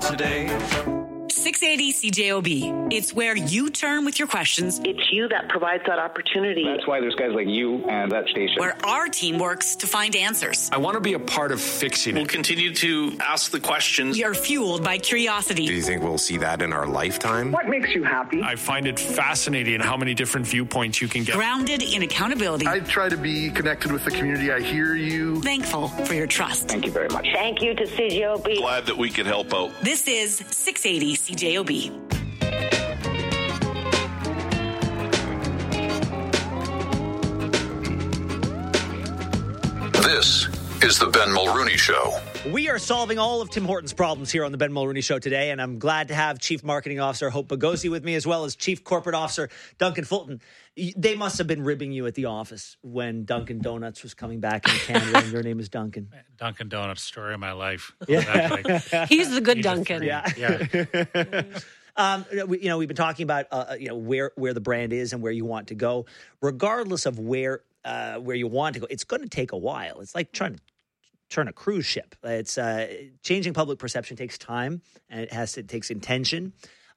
today. 680 CJOB. It's where you turn with your questions. It's you that provides that opportunity. That's why there's guys like you and that station. Where our team works to find answers. I want to be a part of fixing it. We'll continue to ask the questions. We are fueled by curiosity. Do you think we'll see that in our lifetime? What makes you happy? I find it fascinating how many different viewpoints you can get. Grounded in accountability. I try to be connected with the community. I hear you. Thankful for your trust. Thank you very much. Thank you to CJOB. Glad that we could help out. This is 680 CJOB. This is the Ben Mulrooney Show. We are solving all of Tim Hortons' problems here on the Ben Mulrooney Show today, and I'm glad to have Chief Marketing Officer Hope Bagosi with me, as well as Chief Corporate Officer Duncan Fulton. They must have been ribbing you at the office when Dunkin' Donuts was coming back in Canada, and your name is Duncan. Dunkin' Donuts, story of my life. Yeah. He's the good Duncan. Yeah. We've been talking about where the brand is and where you want to go. Regardless of where you want to go, it's going to take a while. It's like trying to turn a cruise ship. It's changing public perception takes time, and it takes intention.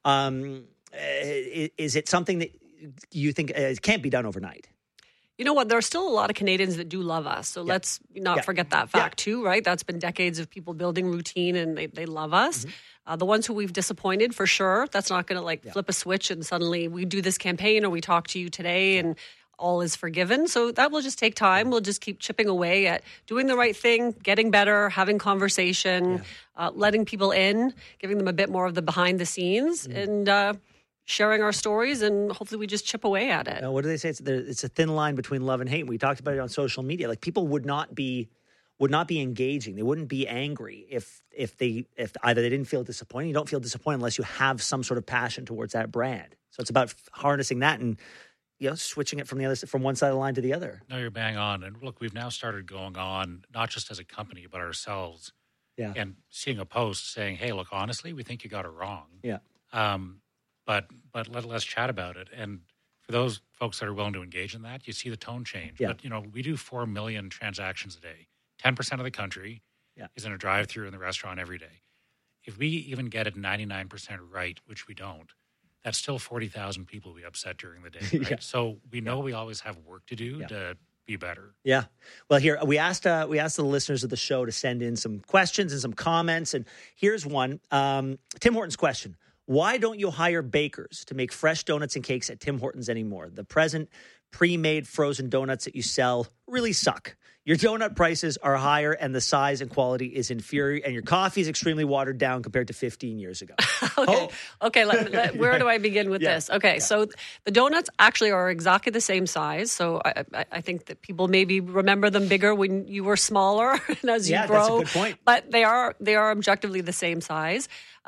Is it something that you think it can't be done overnight? You know what? There are still a lot of Canadians that do love us. So let's not forget that fact too, right? That's been decades of people building routine, and they love us. Mm-hmm. The ones who we've disappointed, for sure, that's not going to flip a switch and suddenly we do this campaign or we talk to you today and all is forgiven. So that will just take time. We'll just keep chipping away at doing the right thing, getting better, having conversation, letting people in, giving them a bit more of the behind the scenes, and sharing our stories, and hopefully we just chip away at it. What do they say? It's a thin line between love and hate. We talked about it on social media. Like, people would not be engaging. They wouldn't be angry if either they didn't feel disappointed. You don't feel disappointed unless you have some sort of passion towards that brand. So it's about harnessing that and switching it from one side of the line to the other. No, you're bang on. And look, we've now started going on, not just as a company, but ourselves. Yeah. And seeing a post saying, hey, look, honestly, we think you got it wrong. Yeah. But let's chat about it. And for those folks that are willing to engage in that, you see the tone change. Yeah. But, we do 4 million transactions a day. 10% of the country is in a drive-through in the restaurant every day. If we even get it 99% right, which we don't, that's still 40,000 people we upset during the day. Right? Yeah. So we know we always have work to do to be better. Yeah. Well, here we asked the listeners of the show to send in some questions and some comments, and here's one. Tim Hortons question: why don't you hire bakers to make fresh donuts and cakes at Tim Hortons anymore? The present pre-made frozen donuts that you sell really suck. Your donut prices are higher, and the size and quality is inferior, and your coffee is extremely watered down compared to 15 years ago. Okay. Where do I begin with this? Okay, so the donuts actually are exactly the same size. So I think that people maybe remember them bigger when you were smaller and as you grow. That's a good point. But they are objectively the same size.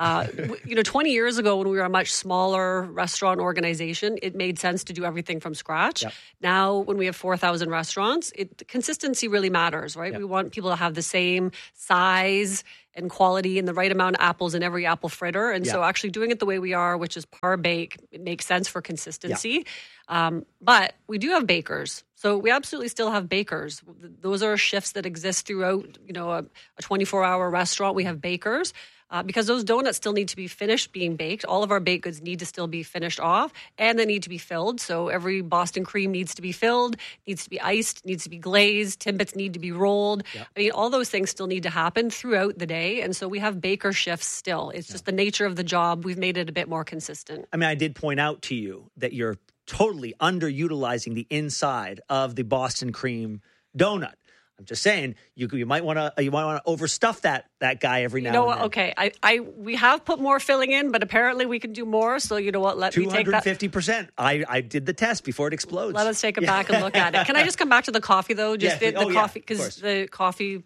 20 years ago, when we were a much smaller restaurant organization, it made sense to do everything from scratch. Yep. Now, when we have 4,000 restaurants, consistency really matters, right? Yep. We want people to have the same size and quality and the right amount of apples in every apple fritter. And so actually doing it the way we are, which is par bake, it makes sense for consistency. But we do have bakers. So we absolutely still have bakers. Those are shifts that exist throughout, a 24-hour restaurant. We have bakers. Because those donuts still need to be finished being baked. All of our baked goods need to still be finished off, and they need to be filled. So every Boston cream needs to be filled, needs to be iced, needs to be glazed, Timbits need to be rolled. Yep. I mean, all those things still need to happen throughout the day, and so we have baker shifts still. It's just the nature of the job. We've made it a bit more consistent. I mean, I did point out to you that you're totally underutilizing the inside of the Boston cream donut. I'm just saying you might want to overstuff that guy every now and then. Okay, we have put more filling in, but apparently we can do more. So you know what? Let me take that 250%. I did the test before it explodes. Let us take it back and look at it. Can I just come back to the coffee though? The coffee, because the coffee.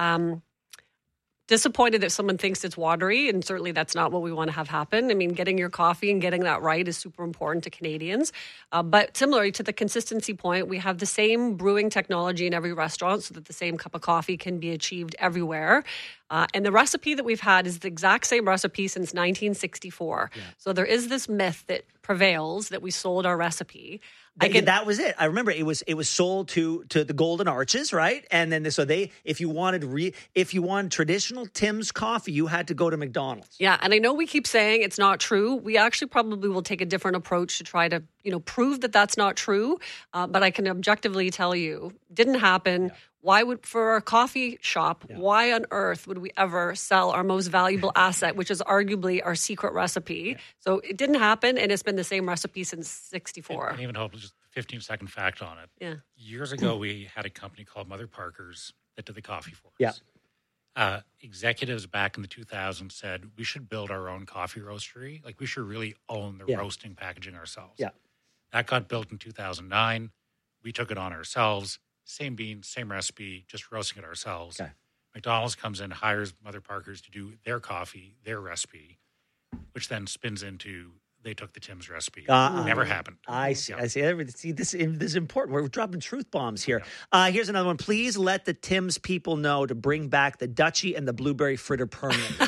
Disappointed if someone thinks it's watery, and certainly that's not what we want to have happen. I mean, getting your coffee and getting that right is super important to Canadians. But similarly to the consistency point, we have the same brewing technology in every restaurant so that the same cup of coffee can be achieved everywhere. And the recipe that we've had is the exact same recipe since 1964. Yeah. So there is this myth that prevails that we sold our recipe. That was it. I remember it was sold to the Golden Arches, right? And then if you wanted traditional Tim's coffee, you had to go to McDonald's. Yeah, and I know we keep saying it's not true. We actually probably will take a different approach to try to prove that that's not true. But I can objectively tell you, didn't happen. Yeah. Why would, for a coffee shop, why on earth would we ever sell our most valuable asset, which is arguably our secret recipe? Yeah. So it didn't happen, and it's been the same recipe since 64. And even hope, just a 15-second fact on it. Yeah. Years ago, we had a company called Mother Parkers that did the coffee for us. Yeah. Executives back in the 2000s said we should build our own coffee roastery. Like, we should really own the roasting packaging ourselves. Yeah. That got built in 2009. We took it on ourselves. Same beans, same recipe, just roasting it ourselves. Okay. McDonald's comes in, hires Mother Parkers to do their coffee, their recipe, which then spins into they took the Tim's recipe. Never happened. I see. Yeah. I see. This is important. We're dropping truth bombs here. Yeah. Here's another one. Please let the Tim's people know to bring back the Dutchie and the blueberry fritter permanently.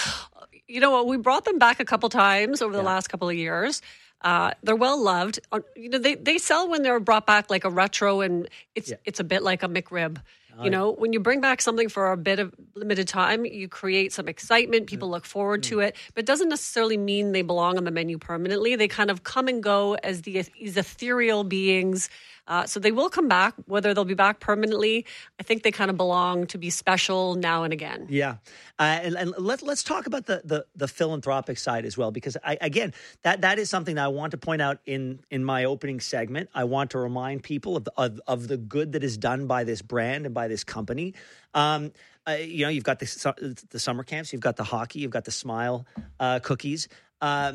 You know what? We brought them back a couple times over the last couple of years. They're well loved. They sell when they're brought back like a retro, and it's a bit like a McRib. When you bring back something for a bit of limited time, you create some excitement. People look forward to it, but it doesn't necessarily mean they belong on the menu permanently. They kind of come and go as these ethereal beings. So they will come back, whether they'll be back permanently. I think they kind of belong to be special now and again. Yeah. And let's talk about the philanthropic side as well, because that is something that I want to point out in my opening segment. I want to remind people of the good that is done by this brand and by this company. You've got the summer camps, you've got the hockey, you've got the Smile cookies. Are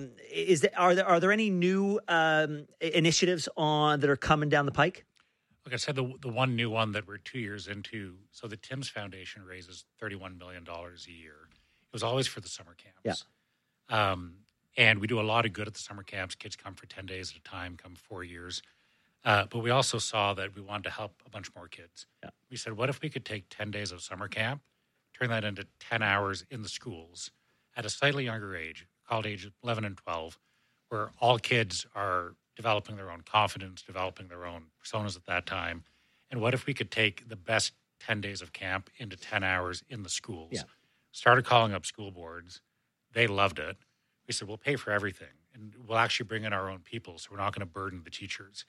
there any new initiatives that are coming down the pike? Like I said, the one new one that we're 2 years into, so the Tim's Foundation raises $31 million a year. It was always for the summer camps. Yeah. And we do a lot of good at the summer camps. Kids come for 10 days at a time, come 4 years. But we also saw that we wanted to help a bunch more kids. Yeah. We said, what if we could take 10 days of summer camp, turn that into 10 hours in the schools at a slightly younger age, called age 11 and 12, where all kids are developing their own confidence, developing their own personas at that time. And what if we could take the best 10 days of camp into 10 hours in the schools? Yeah. Started calling up school boards. They loved it. We said, we'll pay for everything. And we'll actually bring in our own people, so we're not going to burden the teachers.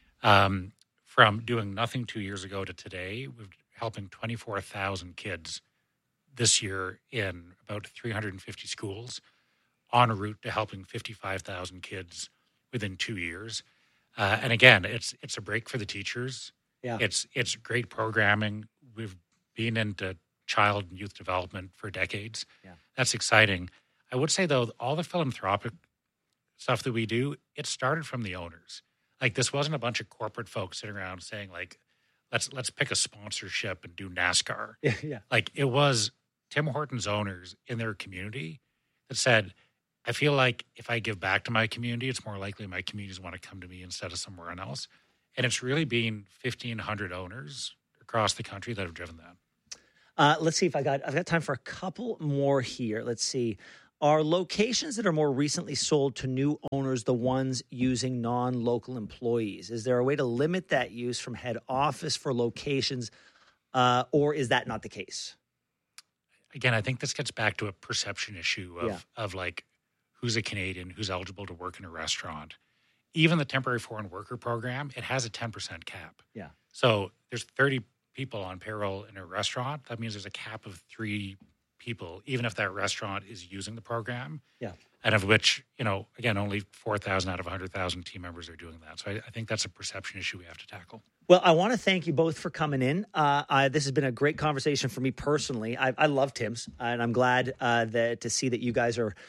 From doing nothing 2 years ago to today, we're helping 24,000 kids this year in about 350 schools, en route to helping 55,000 kids within 2 years. And again, it's a break for the teachers. Yeah. It's great programming. We've been into child and youth development for decades. Yeah. That's exciting. I would say, though, all the philanthropic stuff that we do, it started from the owners. Like, this wasn't a bunch of corporate folks sitting around saying, like, let's pick a sponsorship and do NASCAR. Yeah. Like, it was Tim Hortons owners in their community that said, I feel like if I give back to my community, it's more likely my communities want to come to me instead of somewhere else. And it's really been 1,500 owners across the country that have driven that. Let's see if I've got time for a couple more here. Let's see. Are locations that are more recently sold to new owners the ones using non-local employees? Is there a way to limit that use from head office for locations, or is that not the case? Again, I think this gets back to a perception issue of like, who's a Canadian, who's eligible to work in a restaurant. Even the temporary foreign worker program, it has a 10% cap. Yeah. So there's 30 people on payroll in a restaurant. That means there's a cap of 3 people, even if that restaurant is using the program. Yeah. And of which, again, only 4,000 out of 100,000 team members are doing that. So I think that's a perception issue we have to tackle. Well, I want to thank you both for coming in. This has been a great conversation for me personally. I love Tim's, and I'm glad to see that you guys are.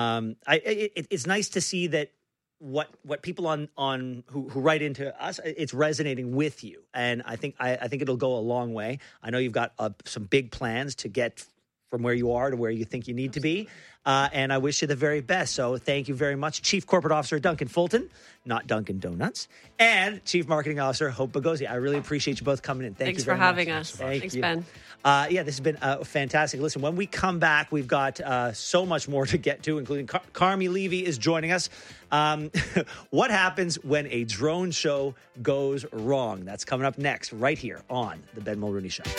It's nice to see that what people on who write into us, it's resonating with you, and I think it'll go a long way. I know you've got some big plans to get from where you are to where you think you need to be. And I wish you the very best. So thank you very much. Chief Corporate Officer Duncan Fulton, not Dunkin' Donuts, and Chief Marketing Officer Hope Bagosi. I really appreciate you both coming in. Thanks for having us. Thanks, Ben. This has been fantastic. Listen, when we come back, we've got so much more to get to, including Carmi Levy is joining us. What happens when a drone show goes wrong? That's coming up next, right here on The Ben Mulrooney Show.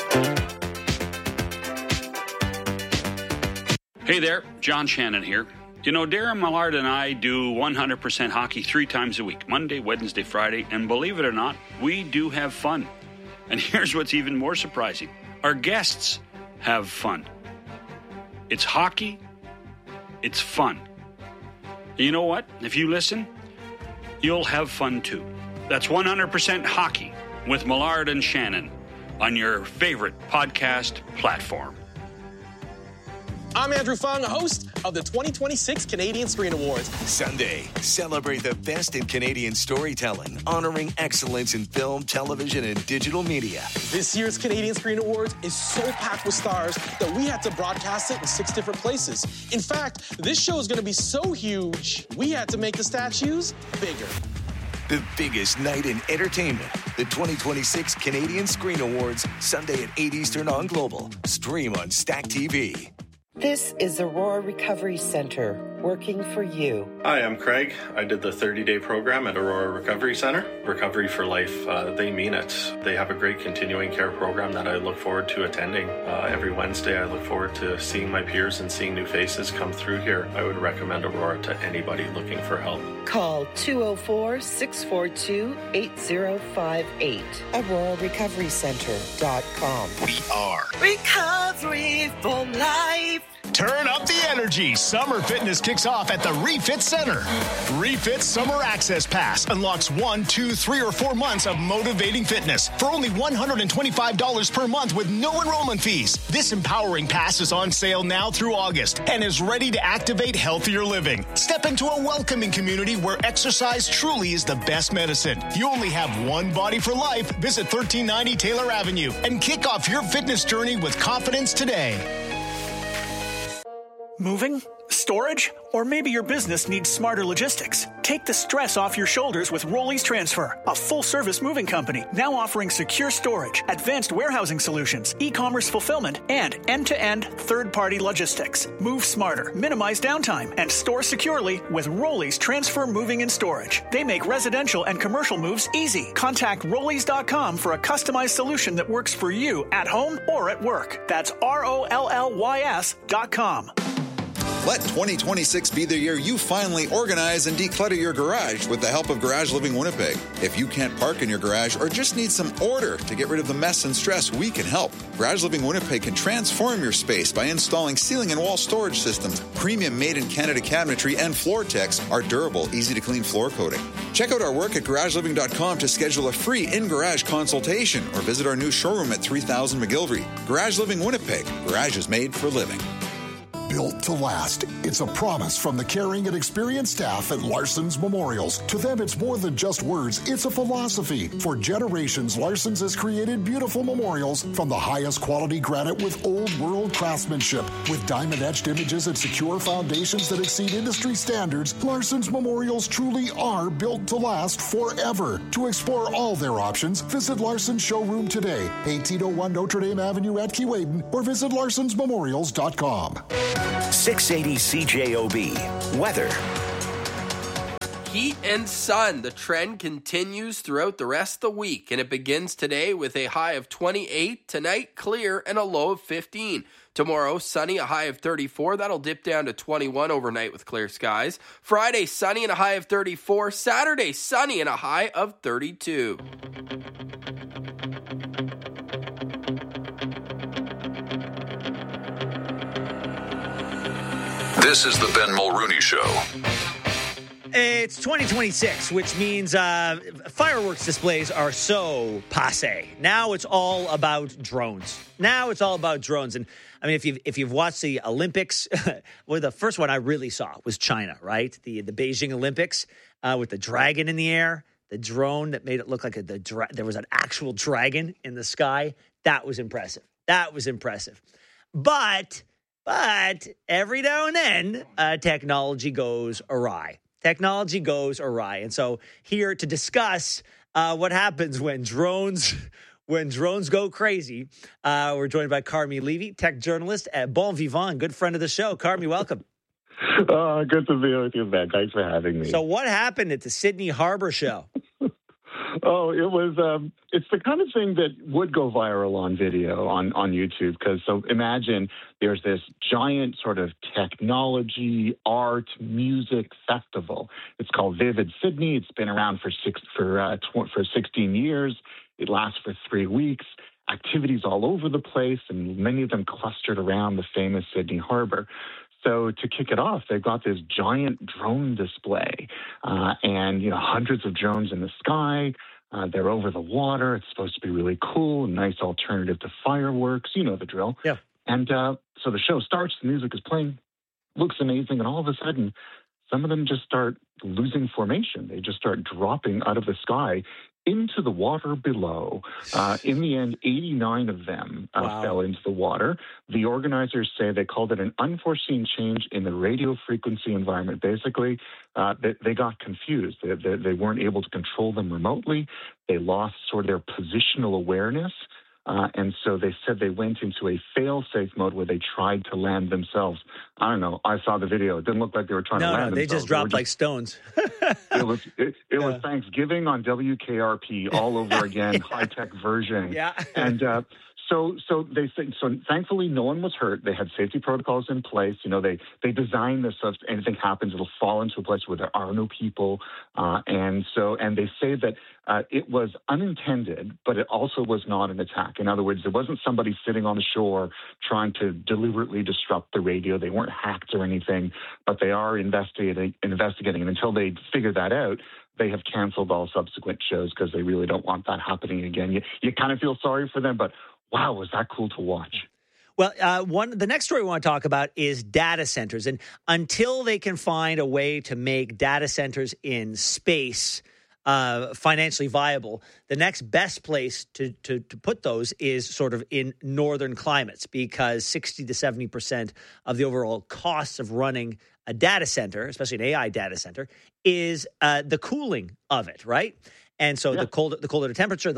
Hey there, John Shannon here. You know, Darren Millard and I do 100% hockey 3 times a week, Monday, Wednesday, Friday, and believe it or not, we do have fun. And here's what's even more surprising. Our guests have fun. It's hockey. It's fun. And you know what? If you listen, you'll have fun too. That's 100% hockey with Millard and Shannon on your favorite podcast platform. I'm Andrew Fung, host of the 2026 Canadian Screen Awards. Sunday, celebrate the best in Canadian storytelling, honoring excellence in film, television, and digital media. This year's Canadian Screen Awards is so packed with stars that we had to broadcast it in 6 different places. In fact, this show is going to be so huge, we had to make the statues bigger. The biggest night in entertainment. The 2026 Canadian Screen Awards, Sunday at 8 Eastern on Global. Stream on Stack TV. This is Aurora Recovery Center, working for you. Hi, I'm Craig. I did the 30-day program at Aurora Recovery Center. Recovery for Life, they mean it. They have a great continuing care program that I look forward to attending. Every Wednesday, I look forward to seeing my peers and seeing new faces come through here. I would recommend Aurora to anybody looking for help. Call 204-642-8058. AuroraRecoveryCenter.com. We are Recovery for Life. Turn up the energy. Summer fitness kicks off at the Refit Center. Refit Summer Access Pass unlocks 1, 2, 3, or 4 months of motivating fitness for only $125 per month with no enrollment fees. This empowering pass is on sale now through August and is ready to activate healthier living. Step into a welcoming community where exercise truly is the best medicine. You only have one body for life. Visit 1390 Taylor Avenue and kick off your fitness journey with confidence today. Moving? Storage? Or maybe your business needs smarter logistics. Take the stress off your shoulders with Rollies Transfer, a full-service moving company now offering secure storage, advanced warehousing solutions, e-commerce fulfillment, and end-to-end third-party logistics. Move smarter, minimize downtime, and store securely with Rollies Transfer Moving and Storage. They make residential and commercial moves easy. Contact Rollies.com for a customized solution that works for you at home or at work. That's ROLLYS.com. Let 2026 be the year you finally organize and declutter your garage with the help of Garage Living Winnipeg. If you can't park in your garage or just need some order to get rid of the mess and stress, we can help. Garage Living Winnipeg can transform your space by installing ceiling and wall storage systems, premium made-in-Canada cabinetry, and Floor-Tex, our durable, easy-to-clean floor coating. Check out our work at GarageLiving.com to schedule a free in-garage consultation or visit our new showroom at 3000 McGillivray. Garage Living Winnipeg. Garage is made for living. Built to last. It's a promise from the caring and experienced staff at Larson's Memorials. To them, it's more than just words. It's a philosophy. For generations, Larson's has created beautiful memorials from the highest quality granite with old world craftsmanship. With diamond-etched images and secure foundations that exceed industry standards, Larson's Memorials truly are built to last forever. To explore all their options, visit Larson's showroom today, 1801 Notre Dame Avenue at Keewaydin, or visit larsonsmemorials.com. 680 CJOB. Weather. Heat and sun. The trend continues throughout the rest of the week, and it begins today with a high of 28. Tonight, clear and a low of 15. Tomorrow, sunny, a high of 34. That'll dip down to 21 overnight with clear skies. Friday, sunny and a high of 34. Saturday, sunny and a high of 32. This is the Ben Mulrooney Show. It's 2026, which means fireworks displays are so passé. Now it's all about drones. And I mean, if you've watched the Olympics, well, the first one I really saw was China, right? The Beijing Olympics with the dragon in the air, the drone that made it look like there was an actual dragon in the sky. That was impressive. But every now and then, technology goes awry. And so here to discuss what happens when drones when drones go crazy. We're joined by Carmi Levy, tech journalist at Bon Vivant, good friend of the show. Carmi, welcome. Good to be with you, Ben. Thanks for having me. So what happened at the Sydney Harbor show? It was, it's the kind of thing that would go viral on video on YouTube. So imagine there's this giant sort of technology, art, music festival. It's called Vivid Sydney. It's been around for 16 years. It lasts for 3 weeks. Activities all over the place, and many of them clustered around the famous Sydney Harbor. So to kick it off, they've got this giant drone display, and hundreds of drones in the sky. They're over the water. It's supposed to be really cool, a nice alternative to fireworks. You know the drill. Yeah. And so the show starts. The music is playing. Looks amazing, and all of a sudden, some of them just start losing formation. They just start dropping out of the sky into the water below. In the end, 89 of them fell into the water. The organizers say they called it an unforeseen change in the radio frequency environment. Basically, they got confused. They weren't able to control them remotely. They lost sort of their positional awareness. And so they said they went into a fail-safe mode where they tried to land themselves. I don't know. I saw the video. It didn't look like they were trying to land themselves. No, they just dropped like stones. It was Thanksgiving on WKRP all over again, high-tech version. Yeah. And so they think. So thankfully, no one was hurt. They had safety protocols in place. They designed this so if anything happens, it'll fall into a place where there are no people. And they say that it was unintended, but it also was not an attack. In other words, there wasn't somebody sitting on the shore trying to deliberately disrupt the radio. They weren't hacked or anything, but they are investigating. And until they figure that out, they have canceled all subsequent shows because they really don't want that happening again. You kind of feel sorry for them, but wow, was that cool to watch. Well, the next story we want to talk about is data centers. And until they can find a way to make data centers in space financially viable, the next best place to put those is sort of in northern climates, because 60 to 70% of the overall costs of running a data center, especially an AI data center, is the cooling of it, right? And so the colder the temperature,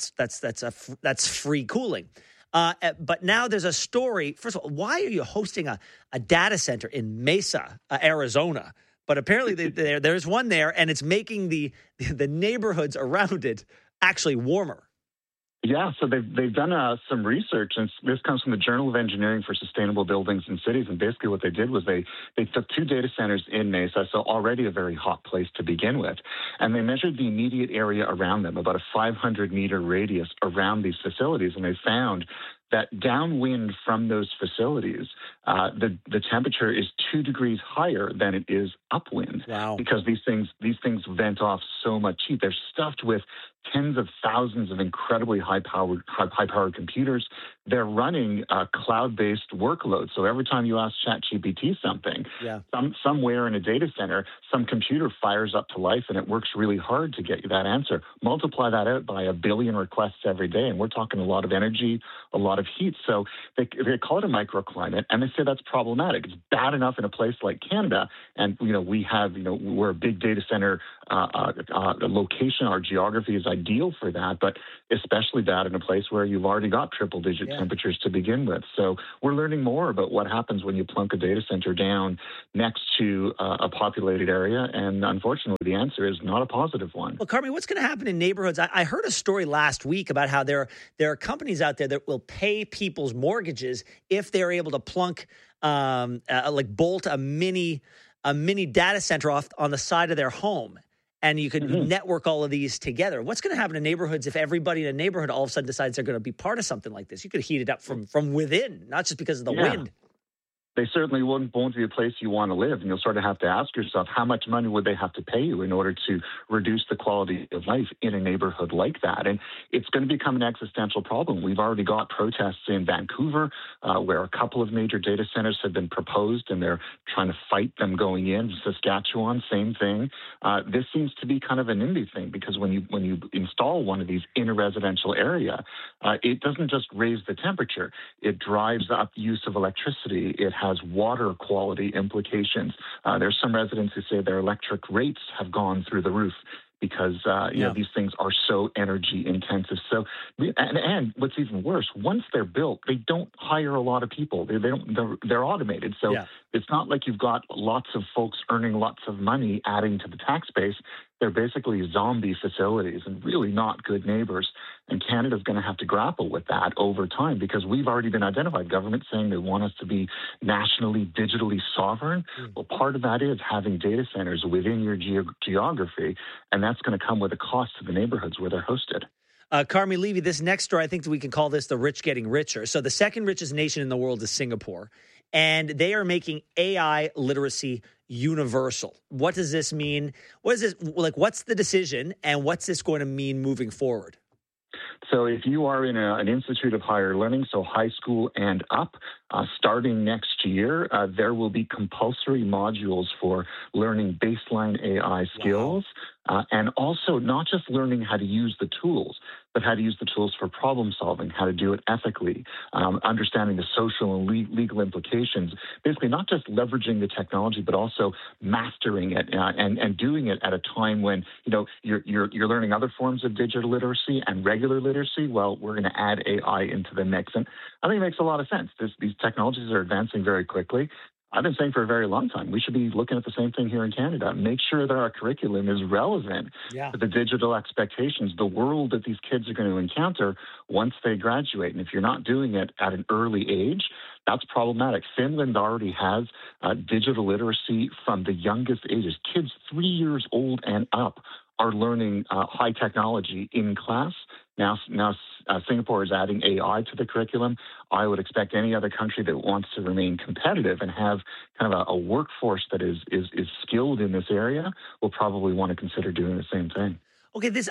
that's free cooling. But now there's a story. First of all, why are you hosting a data center in Mesa, Arizona? But apparently there's one there, and it's making the neighborhoods around it actually warmer. Yeah, so they've done some research, and this comes from the Journal of Engineering for Sustainable Buildings and Cities. And basically what they did was they took 2 data centers in Mesa, so already a very hot place to begin with, and they measured the immediate area around them, about a 500-meter radius around these facilities, and they found that downwind from those facilities, the temperature is 2 degrees higher than it is upwind. Wow. Because these things vent off so much heat. They're stuffed with tens of thousands of incredibly high-powered computers. They're running cloud-based workloads. So every time you ask ChatGPT something, somewhere in a data center, some computer fires up to life, and it works really hard to get you that answer. Multiply that out by 1 billion requests every day, and we're talking a lot of energy, a lot of heat. So they call it a microclimate, and they say that's problematic. It's bad enough in a place like Canada, and we're a big data center location. Our geography is ideal for that, but especially bad in a place where you've already got triple-digit temperatures to begin with. So we're learning more about what happens when you plunk a data center down next to a populated area, and unfortunately, the answer is not a positive one. Well, Carmi, what's going to happen in neighborhoods? I heard a story last week about how there are companies out there that will pay people's mortgages if they're able to plunk, bolt a mini data center off on the side of their home. And you could network all of these together. What's going to happen in neighborhoods if everybody in a neighborhood all of a sudden decides they're going to be part of something like this? You could heat it up from within, not just because of the wind. They certainly won't be a place you want to live. And you'll sort of have to ask yourself, how much money would they have to pay you in order to reduce the quality of life in a neighborhood like that? And it's going to become an existential problem. We've already got protests in Vancouver where a couple of major data centers have been proposed, and they're trying to fight them going in. Saskatchewan, same thing. This seems to be kind of a NIMBY thing, because when you install one of these in a residential area, it doesn't just raise the temperature. It drives up use of electricity. It has water quality implications. There's some residents who say their electric rates have gone through the roof because these things are so energy intensive. So, and what's even worse, once they're built, they don't hire a lot of people. They're automated. So it's not like you've got lots of folks earning lots of money adding to the tax base. They're basically zombie facilities and really not good neighbors. And Canada's going to have to grapple with that over time because we've already been identified. Government saying they want us to be nationally, digitally sovereign. Well, part of that is having data centers within your geography, and that's going to come with a cost to the neighborhoods where they're hosted. Carmi Levy, this next story, I think we can call this the rich getting richer. So the second richest nation in the world is Singapore, and they are making AI literacy universal. What does this mean? What is this like? What's the decision, and what's this going to mean moving forward? So if you are in an institute of higher learning, so high school and up, starting next year, there will be compulsory modules for learning baseline AI skills. And also not just learning how to use the tools, but how to use the tools for problem solving, how to do it ethically, understanding the social and legal implications. Basically, not just leveraging the technology, but also mastering it and doing it at a time when you're learning other forms of digital literacy and regular literacy. Well, we're going to add AI into the mix, and I think it makes a lot of sense. These technologies are advancing very quickly. I've been saying for a very long time, we should be looking at the same thing here in Canada. Make sure that our curriculum is relevant to the digital expectations, the world that these kids are going to encounter once they graduate. And if you're not doing it at an early age, that's problematic. Finland already has digital literacy from the youngest ages. Kids 3 years old and up are learning high technology in class. Now Singapore is adding AI to the curriculum. I would expect any other country that wants to remain competitive and have kind of a workforce that is skilled in this area will probably want to consider doing the same thing. Okay, this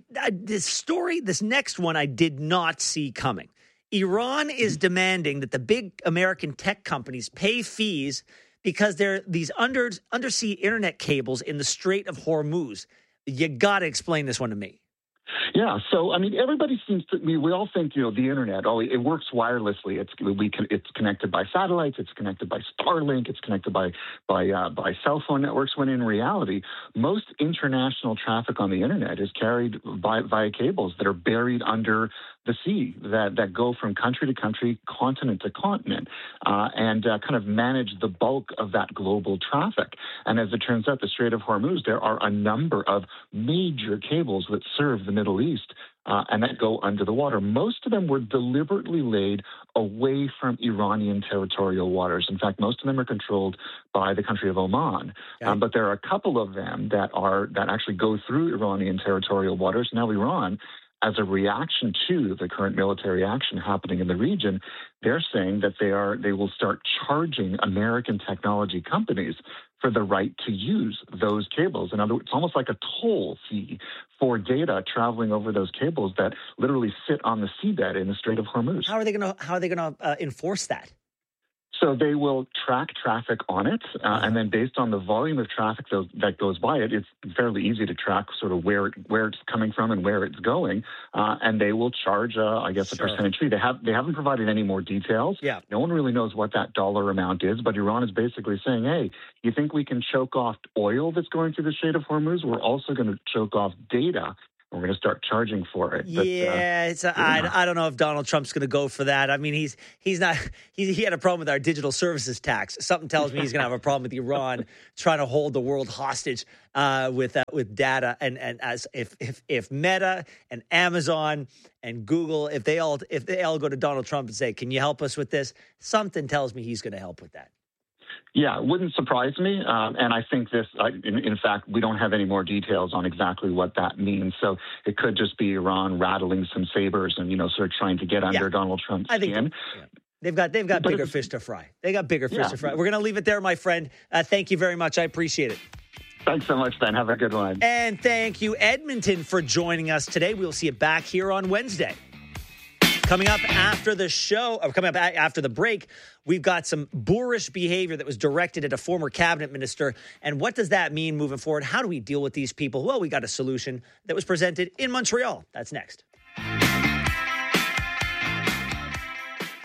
next one I did not see coming. Iran is demanding that the big American tech companies pay fees because there are these undersea internet cables in the Strait of Hormuz. You got to explain this one to me. Yeah, so I mean, everybody seems to. We all think the internet. It works wirelessly. It's connected by satellites. It's connected by Starlink. It's connected by cell phone networks. When in reality, most international traffic on the internet is carried via cables that are buried under the sea that go from country to country, continent to continent, and kind of manage the bulk of that global traffic. And as it turns out, the Strait of Hormuz, there are a number of major cables that serve the Middle East and that go under the water. Most of them were deliberately laid away from Iranian territorial waters. In fact, most of them are controlled by the country of Oman. Okay. But there are a couple of them that actually go through Iranian territorial waters. Now, Iran, as a reaction to the current military action happening in the region, they're saying that they will start charging American technology companies for the right to use those cables. In other words, it's almost like a toll fee for data traveling over those cables that literally sit on the seabed in the Strait of Hormuz. How are they going to enforce that? So they will track traffic on it, and then based on the volume of traffic that goes by it, it's fairly easy to track sort of where it's coming from and where it's going, and they will charge, a percentage fee. They haven't provided any more details. Yeah. No one really knows what that dollar amount is, but Iran is basically saying, hey, you think we can choke off oil that's going through the Strait of Hormuz? We're also going to choke off data. We're going to start charging for it. But, I don't know if Donald Trump's going to go for that. I mean, he had a problem with our digital services tax. Something tells me he's going to have a problem with Iran trying to hold the world hostage with data. And as if Meta and Amazon and Google, if they all go to Donald Trump and say, "Can you help us with this?" Something tells me he's going to help with that. Yeah, it wouldn't surprise me. And I think this, in fact, we don't have any more details on exactly what that means. So it could just be Iran rattling some sabers and, sort of trying to get under Donald Trump's skin. They've got bigger fish to fry. They got bigger fish to fry. We're going to leave it there, my friend. Thank you very much. I appreciate it. Thanks so much, Ben. Have a good one. And thank you, Edmonton, for joining us today. We'll see you back here on Wednesday. Coming up after the show, or coming up after the break, we've got some boorish behavior that was directed at a former cabinet minister. And what does that mean moving forward? How do we deal with these people? Well, we got a solution that was presented in Montreal. That's next.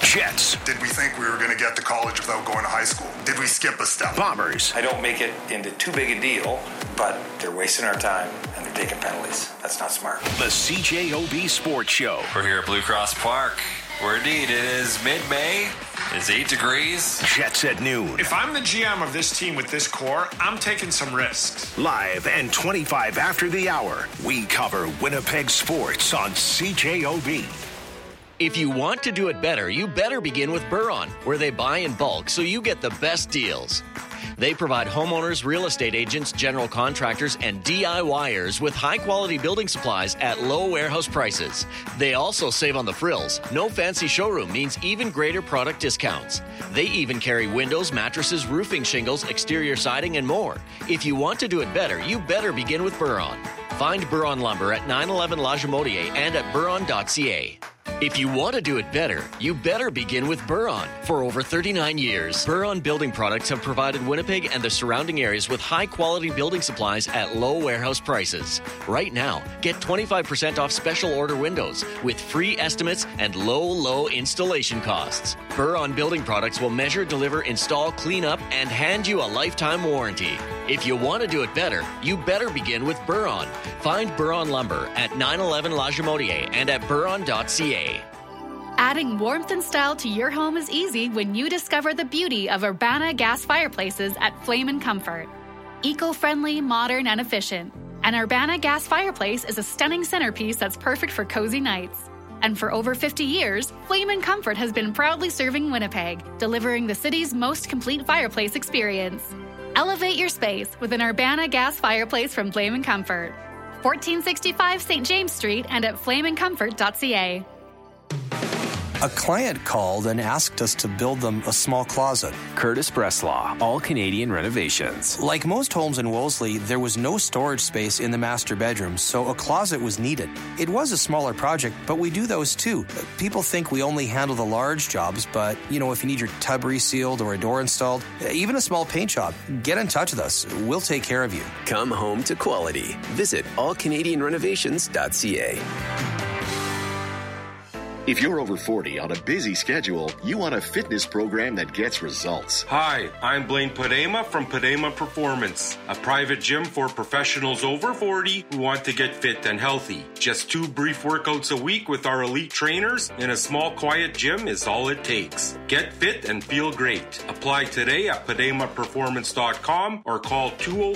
Jets. Did we think we were going to get to college without going to high school? Did we skip a step? Bombers. I don't make it into too big a deal, but they're wasting our time and they're taking penalties. That's not smart. The CJOB Sports Show. We're here at Blue Cross Park, where indeed it is mid-May. It's 8 degrees. Jets at noon. If I'm the GM of this team with this core, I'm taking some risks. Live and 25 after the hour, we cover Winnipeg sports on CJOB. If you want to do it better, you better begin with Buron, where they buy in bulk so you get the best deals. They provide homeowners, real estate agents, general contractors, and DIYers with high-quality building supplies at low warehouse prices. They also save on the frills. No fancy showroom means even greater product discounts. They even carry windows, mattresses, roofing shingles, exterior siding, and more. If you want to do it better, you better begin with Buron. Find Buron Lumber at 911 La Jamodier and at buron.ca. If you want to do it better, you better begin with Buron. For over 39 years, Buron Building Products have provided Winnipeg and the surrounding areas with high-quality building supplies at low warehouse prices. Right now, get 25% off special order windows with free estimates and low installation costs. Buron Building Products will measure, deliver, install, clean up, and hand you a lifetime warranty. If you want to do it better, you better begin with Buron. Find Buron Lumber at 911 La Jamodier and at buron.ca. Adding warmth and style to your home is easy when you discover the beauty of Urbana gas fireplaces at Flame & Comfort. Eco-friendly, modern, and efficient. An Urbana gas fireplace is a stunning centerpiece that's perfect for cozy nights. And for over 50 years, Flame & Comfort has been proudly serving Winnipeg, delivering the city's most complete fireplace experience. Elevate your space with an Urbana gas fireplace from Flame & Comfort. 1465 St. James Street and at flameandcomfort.ca. A client called and asked us to build them a small closet. Curtis Breslaw, All Canadian Renovations. Like most homes in Wolseley, there was no storage space in the master bedroom, so a closet was needed. It was a smaller project, but we do those too. People think we only handle the large jobs, but, if you need your tub resealed or a door installed, even a small paint job, get in touch with us. We'll take care of you. Come home to quality. Visit allcanadianrenovations.ca. If you're over 40 on a busy schedule, you want a fitness program that gets results. Hi, I'm Blaine Padema from Padema Performance, a private gym for professionals over 40 who want to get fit and healthy. Just 2 brief workouts a week with our elite trainers in a small, quiet gym is all it takes. Get fit and feel great. Apply today at pademaperformance.com or call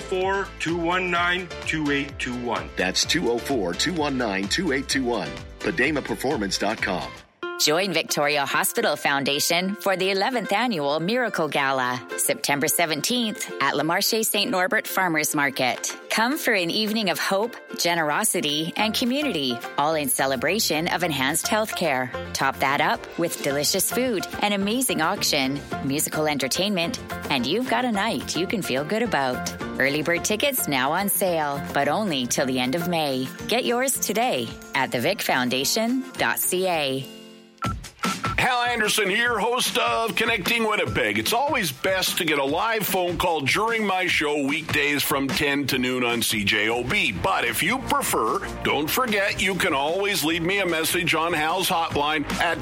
204-219-2821. That's 204-219-2821. PademaPerformance.com. Join Victoria Hospital Foundation for the 11th Annual Miracle Gala, September 17th at Le Marché St. Norbert Farmers Market. Come for an evening of hope, generosity, and community, all in celebration of enhanced healthcare. Top that up with delicious food, an amazing auction, musical entertainment, and you've got a night you can feel good about. Early bird tickets now on sale, but only till the end of May. Get yours today at thevicfoundation.ca. Hal Anderson here, host of Connecting Winnipeg. It's always best to get a live phone call during my show weekdays from 10 to noon on CJOB. But if you prefer, don't forget you can always leave me a message on Hal's hotline at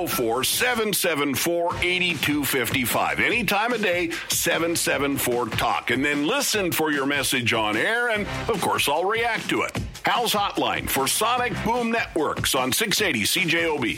204-774-8255. Any time of day, 774-TALK. And then listen for your message on air, and of course I'll react to it. Hal's hotline for Sonic Boom Networks on 680 CJOB.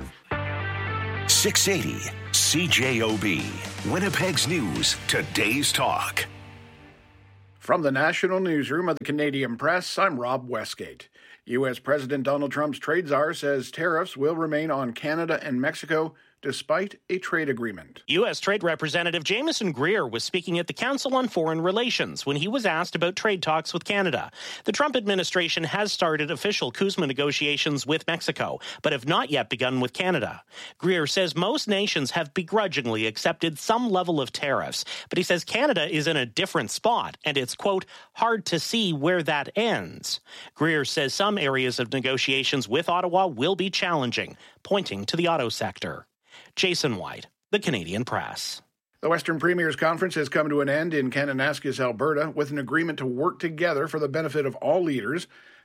680 CJOB. Winnipeg's News, today's talk. From the National Newsroom of the Canadian Press, I'm Rob Westgate. U.S. President Donald Trump's trade czar says tariffs will remain on Canada and Mexico despite a trade agreement. U.S. Trade Representative Jameson Greer was speaking at the Council on Foreign Relations when he was asked about trade talks with Canada. The Trump administration has started official CUSMA negotiations with Mexico, but have not yet begun with Canada. Greer says most nations have begrudgingly accepted some level of tariffs, but he says Canada is in a different spot, and it's, quote, hard to see where that ends. Greer says some areas of negotiations with Ottawa will be challenging, pointing to the auto sector. Jason White, the Canadian Press. The Western Premiers Conference has come to an end in Kananaskis, Alberta, with an agreement to work together for the benefit of all leaders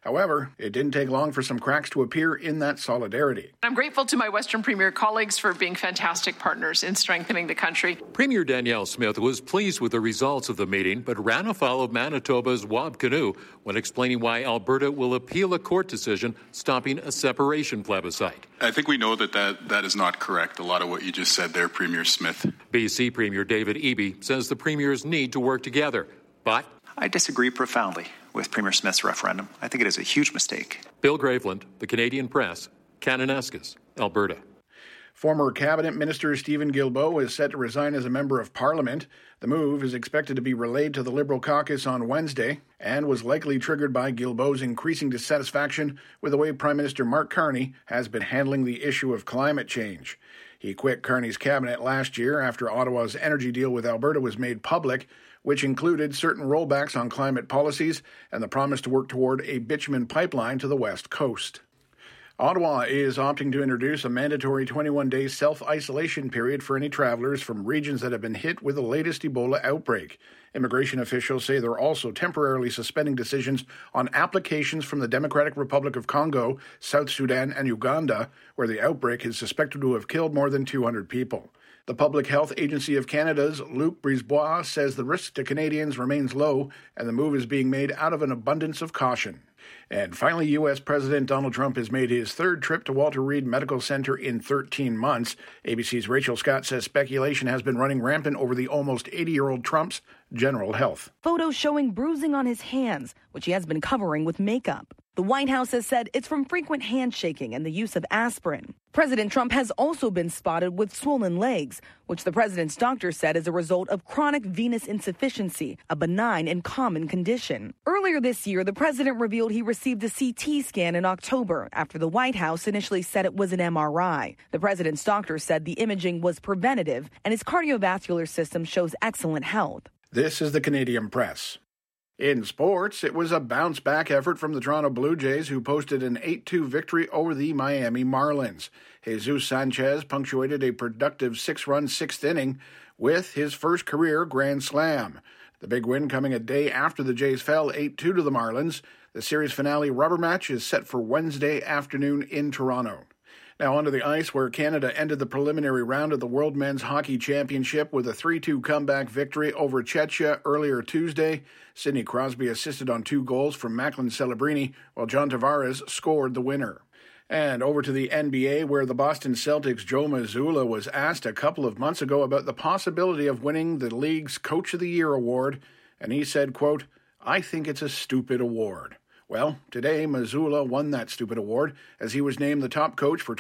However, it didn't take long for some cracks to appear in that solidarity. I'm grateful to my Western Premier colleagues for being fantastic partners in strengthening the country. Premier Danielle Smith was pleased with the results of the meeting, but ran afoul of Manitoba's Wab Kinew when explaining why Alberta will appeal a court decision stopping a separation plebiscite. I think we know that is not correct, a lot of what you just said there, Premier Smith. BC Premier David Eby says the premiers need to work together, but I disagree profoundly with Premier Smith's referendum. I think it is a huge mistake. Bill Graveland, The Canadian Press, Kananaskis, Alberta. Former Cabinet Minister Stephen Guilbeault is set to resign as a Member of Parliament. The move is expected to be relayed to the Liberal caucus on Wednesday and was likely triggered by Guilbeault's increasing dissatisfaction with the way Prime Minister Mark Carney has been handling the issue of climate change. He quit Carney's cabinet last year after Ottawa's energy deal with Alberta was made public, which included certain rollbacks on climate policies and the promise to work toward a bitumen pipeline to the west coast. Ottawa is opting to introduce a mandatory 21-day self-isolation period for any travelers from regions that have been hit with the latest Ebola outbreak. Immigration officials say they're also temporarily suspending decisions on applications from the Democratic Republic of Congo, South Sudan, and Uganda, where the outbreak is suspected to have killed more than 200 people. The Public Health Agency of Canada's Luc Brisebois says the risk to Canadians remains low, and the move is being made out of an abundance of caution. And finally, U.S. President Donald Trump has made his third trip to Walter Reed Medical Center in 13 months. ABC's Rachel Scott says speculation has been running rampant over the almost 80-year-old Trump's general health. Photos showing bruising on his hands, which he has been covering with makeup. The White House has said it's from frequent handshaking and the use of aspirin. President Trump has also been spotted with swollen legs, which the president's doctor said is a result of chronic venous insufficiency, a benign and common condition. Earlier this year, the president revealed he received a CT scan in October after the White House initially said it was an MRI. The president's doctor said the imaging was preventative and his cardiovascular system shows excellent health. This is the Canadian Press. In sports, it was a bounce-back effort from the Toronto Blue Jays, who posted an 8-2 victory over the Miami Marlins. Jesus Sanchez punctuated a productive 6-run sixth inning with his first career grand slam. The big win coming a day after the Jays fell 8-2 to the Marlins. The series finale rubber match is set for Wednesday afternoon in Toronto. Now onto the ice, where Canada ended the preliminary round of the World Men's Hockey Championship with a 3-2 comeback victory over Czechia earlier Tuesday. Sidney Crosby assisted on 2 goals from Macklin Celebrini, while John Tavares scored the winner. And over to the NBA, where the Boston Celtics' Joe Mazzulla was asked a couple of months ago about the possibility of winning the league's Coach of the Year award, and he said, quote, "I think it's a stupid award." Well, today, Mazzulla won that stupid award as he was named the top coach for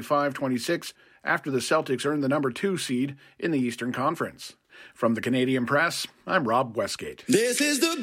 2025-26 after the Celtics earned the number 2 seed in the Eastern Conference. From the Canadian Press, I'm Rob Westgate. This is the